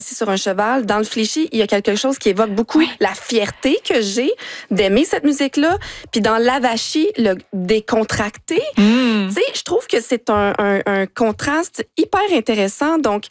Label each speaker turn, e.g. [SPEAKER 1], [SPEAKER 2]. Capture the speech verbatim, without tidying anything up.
[SPEAKER 1] sur un cheval. Dans le Fléchi, il y a quelque chose qui évoque beaucoup oui. la fierté que j'ai d'aimer cette musique-là. Puis dans l'Avachi, le décontracté, mm. tu sais, je trouve que c'est un, un, un contraste hyper intéressant. Donc,